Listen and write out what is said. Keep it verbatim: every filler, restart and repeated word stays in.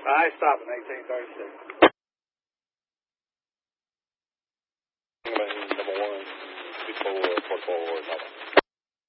I stop at eighteen thirty-six. Number one, two four, four four,